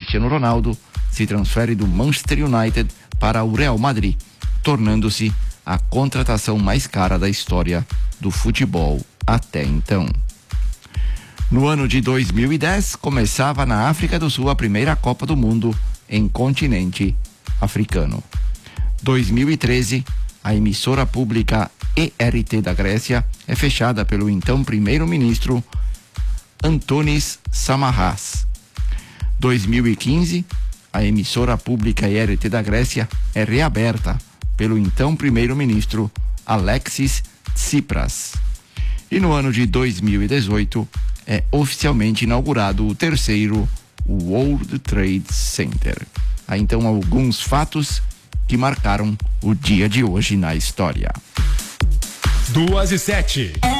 Cristiano Ronaldo se transfere do Manchester United para o Real Madrid, tornando-se a contratação mais cara da história do futebol até então. No ano de 2010, começava na África do Sul a primeira Copa do Mundo em continente africano. 2013, a emissora pública ERT da Grécia é fechada pelo então primeiro-ministro Antonis Samaras. 2015, a emissora pública ERT da Grécia é reaberta pelo então primeiro-ministro Alexis Tsipras. E no ano de 2018 é oficialmente inaugurado o terceiro World Trade Center. Há então alguns fatos que marcaram o dia de hoje na história. 2:07.